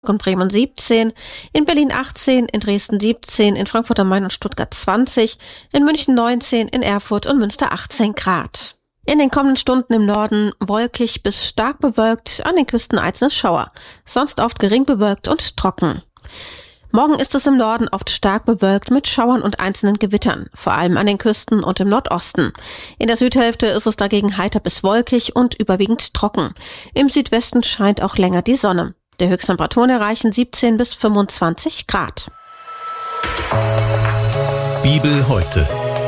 in Bremen 17, in Berlin 18, in Dresden 17, in Frankfurt am Main und Stuttgart 20, in München 19, in Erfurt und Münster 18 Grad. In den kommenden Stunden im Norden wolkig bis stark bewölkt, an den Küsten einzelne Schauer, sonst oft gering bewölkt und trocken. Morgen ist es im Norden oft stark bewölkt mit Schauern und einzelnen Gewittern, vor allem an den Küsten und im Nordosten. In der Südhälfte ist es dagegen heiter bis wolkig und überwiegend trocken. Im Südwesten scheint auch länger die Sonne. Die Höchsttemperaturen erreichen 17 bis 25 Grad. Bibel heute.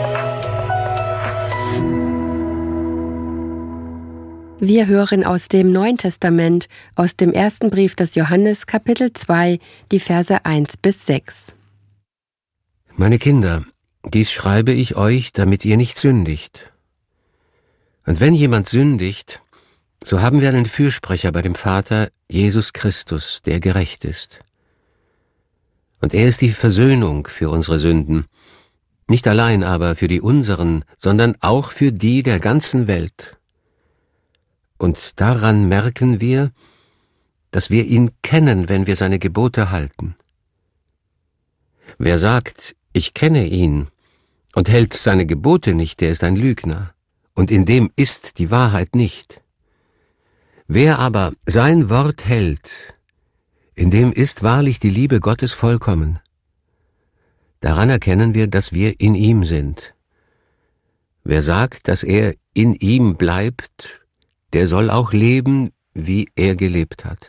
Wir hören aus dem Neuen Testament, aus dem ersten Brief des Johannes, Kapitel 2, die Verse 1 bis 6. Meine Kinder, dies schreibe ich euch, damit ihr nicht sündigt. Und wenn jemand sündigt, so haben wir einen Fürsprecher bei dem Vater, Jesus Christus, der gerecht ist. Und er ist die Versöhnung für unsere Sünden, nicht allein aber für die unseren, sondern auch für die der ganzen Welt. Und daran merken wir, dass wir ihn kennen, wenn wir seine Gebote halten. Wer sagt, ich kenne ihn, und hält seine Gebote nicht, der ist ein Lügner, und in dem ist die Wahrheit nicht. Wer aber sein Wort hält, in dem ist wahrlich die Liebe Gottes vollkommen. Daran erkennen wir, dass wir in ihm sind. Wer sagt, dass er in ihm bleibt, der soll auch leben, wie er gelebt hat.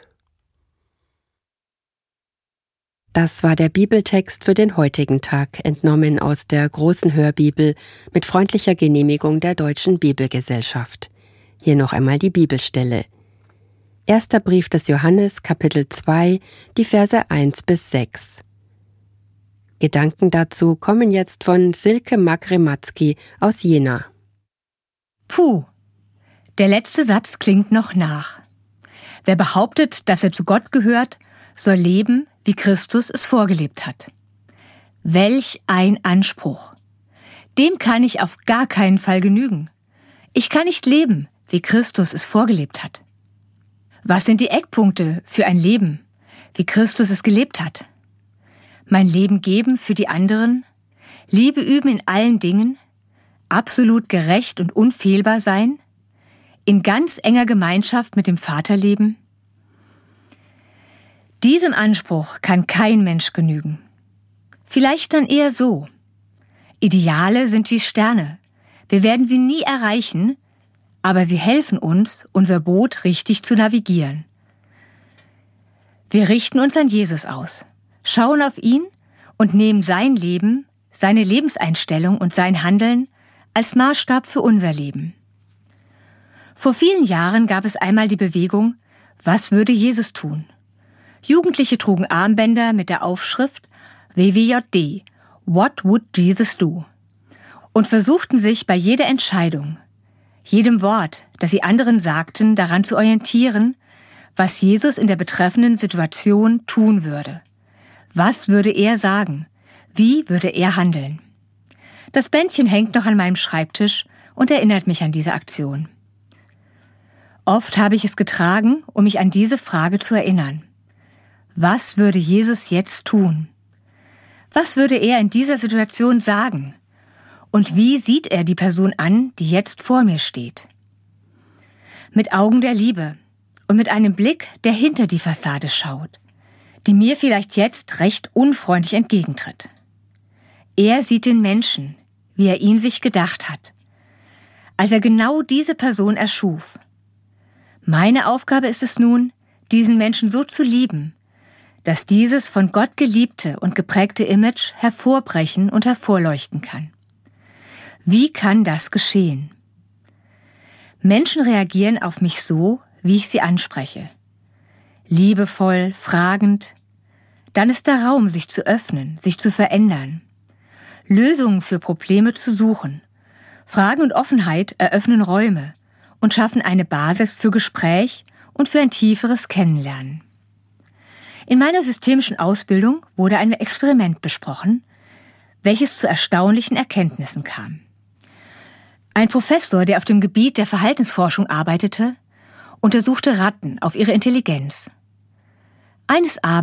Das war der Bibeltext für den heutigen Tag, entnommen aus der großen Hörbibel mit freundlicher Genehmigung der Deutschen Bibelgesellschaft. Hier noch einmal die Bibelstelle. Erster Brief des Johannes, Kapitel 2, die Verse 1 bis 6. Gedanken dazu kommen jetzt von Silke Magrematzki aus Jena. Puh. Der letzte Satz klingt noch nach. Wer behauptet, dass er zu Gott gehört, soll leben, wie Christus es vorgelebt hat. Welch ein Anspruch! Dem kann ich auf gar keinen Fall genügen. Ich kann nicht leben, wie Christus es vorgelebt hat. Was sind die Eckpunkte für ein Leben, wie Christus es gelebt hat? Mein Leben geben für die anderen, Liebe üben in allen Dingen, absolut gerecht und unfehlbar sein, in ganz enger Gemeinschaft mit dem Vater leben? Diesem Anspruch kann kein Mensch genügen. Vielleicht dann eher so. Ideale sind wie Sterne. Wir werden sie nie erreichen, aber sie helfen uns, unser Boot richtig zu navigieren. Wir richten uns an Jesus aus, schauen auf ihn und nehmen sein Leben, seine Lebenseinstellung und sein Handeln als Maßstab für unser Leben. Vor vielen Jahren gab es einmal die Bewegung, was würde Jesus tun? Jugendliche trugen Armbänder mit der Aufschrift WWJD, What would Jesus do? Und versuchten sich bei jeder Entscheidung, jedem Wort, das sie anderen sagten, daran zu orientieren, was Jesus in der betreffenden Situation tun würde. Was würde er sagen? Wie würde er handeln? Das Bändchen hängt noch an meinem Schreibtisch und erinnert mich an diese Aktion. Oft habe ich es getragen, um mich an diese Frage zu erinnern. Was würde Jesus jetzt tun? Was würde er in dieser Situation sagen? Und wie sieht er die Person an, die jetzt vor mir steht? Mit Augen der Liebe und mit einem Blick, der hinter die Fassade schaut, die mir vielleicht jetzt recht unfreundlich entgegentritt. Er sieht den Menschen, wie er ihn sich gedacht hat, als er genau diese Person erschuf. Meine Aufgabe ist es nun, diesen Menschen so zu lieben, dass dieses von Gott geliebte und geprägte Image hervorbrechen und hervorleuchten kann. Wie kann das geschehen? Menschen reagieren auf mich so, wie ich sie anspreche. Liebevoll, fragend. Dann ist der Raum, sich zu öffnen, sich zu verändern. Lösungen für Probleme zu suchen. Fragen und Offenheit eröffnen Räume und schaffen eine Basis für Gespräch und für ein tieferes Kennenlernen. In meiner systemischen Ausbildung wurde ein Experiment besprochen, welches zu erstaunlichen Erkenntnissen kam. Ein Professor, der auf dem Gebiet der Verhaltensforschung arbeitete, untersuchte Ratten auf ihre Intelligenz. Eines Abends